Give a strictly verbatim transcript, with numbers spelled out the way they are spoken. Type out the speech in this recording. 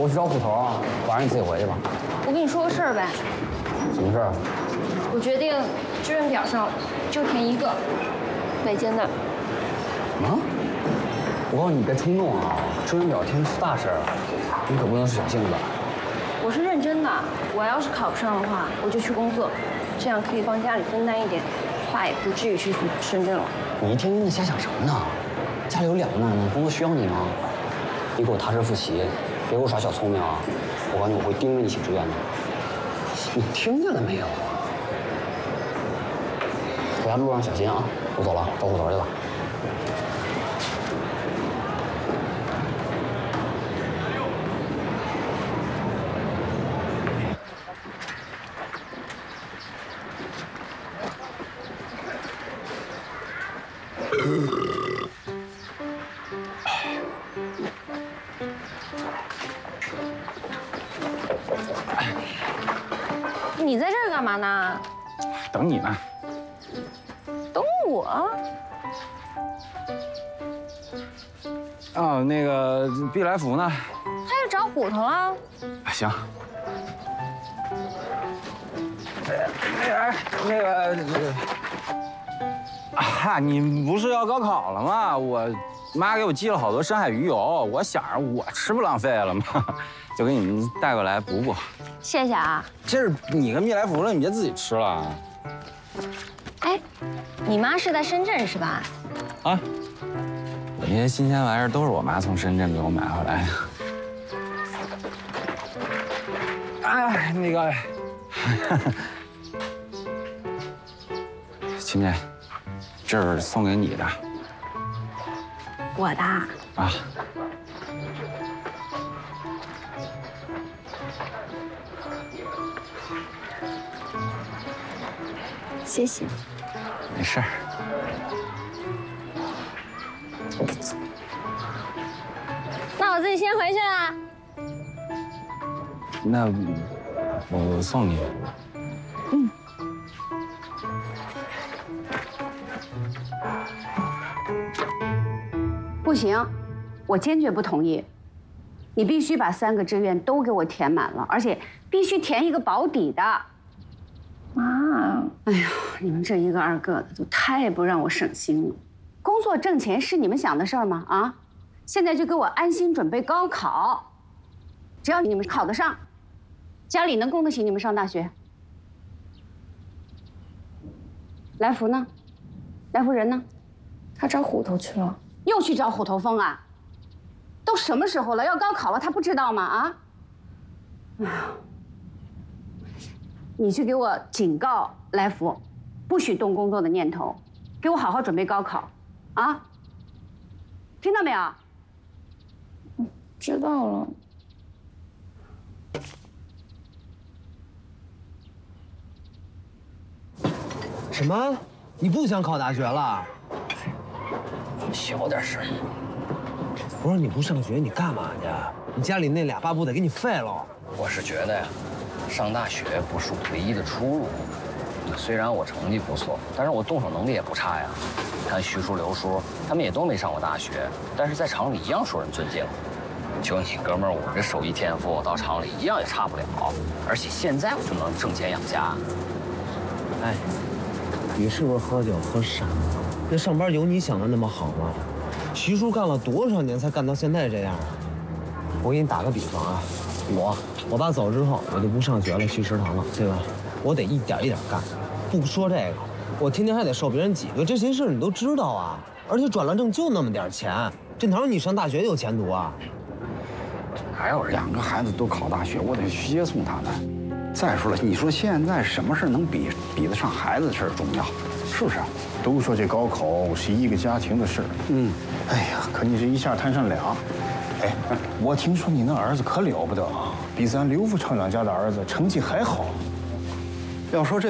我去找虎头啊，晚上你自己回去吧。 我跟你说个事儿呗。 什么事儿？ 我决定志愿表上就填一个北京的。 什么？我告诉你，你别冲动啊！志愿表填是大事儿，你可不能是小性子。 我是认真的，我要是考不上的话，我就去工作，这样可以帮家里分担一点，话也不至于去深圳了。 你一天天的瞎想什么呢？家里有两个男人，工作需要你吗？你给我踏实复习，别给我耍小聪明啊！我告诉你，我会盯着你写志愿的。你听见了没有？回家路上小心啊！我走了，找虎头去了。 你在这儿干嘛呢？ 等你呢。 等我？ 哦，那个必来福呢？ 他要找虎头了。 行。哎，那个，啊，你不是要高考了吗？我妈给我寄了好多深海鱼油，我想着我吃不浪费了嘛，就给你们带过来补补。 谢谢啊。 这是你跟必来福了，你别自己吃了。 哎，你妈是在深圳是吧？ 啊，我那些新鲜玩意儿都是我妈从深圳给我买回来的。哎，那个，亲家，这是送给你的。 我的。 啊。 谢谢。 没事儿。 那我自己先回去了。 那我送你。 嗯。 不行，我坚决不同意。你必须把三个志愿都给我填满了，而且必须填一个保底的。 妈， 哎呀，你们这一个二个的都太不让我省心了。工作挣钱是你们想的事儿吗？啊，现在就给我安心准备高考。只要你们考得上，家里能供得起你们上大学。来福呢？来福人呢？ 他找虎头去了。 又去找虎头蜂啊？都什么时候了？要高考了，他不知道吗？啊！哎呀！你去给我警告来福，不许动工作的念头，给我好好准备高考，啊！听到没有？ 嗯，知道了。 什么？你不想考大学了？ 小点声。 我说你不上学，你干嘛去？你家里那俩爸不得给你废了？ 我是觉得呀。上大学不是我唯一的出路。虽然我成绩不错，但是我动手能力也不差呀。你看徐叔、刘叔，他们也都没上过大学，但是在厂里一样受人尊敬。就你哥们儿，我这手艺天赋，到厂里一样也差不了。而且现在我就能挣钱养家。 哎，你是不是喝酒喝傻了？那上班有你想的那么好吗？徐叔干了多少年才干到现在这样啊？我给你打个比方啊，我。我爸走之后，我就不上学了，去食堂了，对吧？我得一点一点干。不说这个，我天天还得受别人挤兑，这些事你都知道啊。而且转了证就那么点钱，这哪有你上大学有前途啊？ 还有两个孩子都考大学，我得接送他们。再说了，你说现在什么事能比比得上孩子的事重要？是不是？ 都说这高考是一个家庭的事。 嗯。 哎呀，可你这一下摊上俩。哎，我听说你那儿子可了不得啊，比咱刘副厂长家的儿子成绩还好。要说这。